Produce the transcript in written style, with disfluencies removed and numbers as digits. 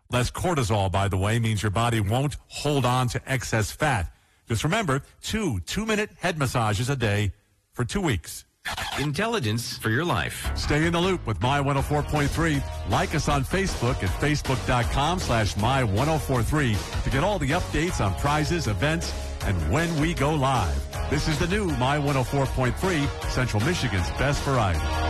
Less cortisol, by the way, means your body won't hold on to excess fat. Just remember, 2-minute head massages a day for 2 weeks. Intelligence for your life. Stay in the loop with My 104.3. Like us on Facebook at facebook.com/My1043 to get all the updates on prizes, events, and when we go live. This is the new My 104.3, Central Michigan's best variety.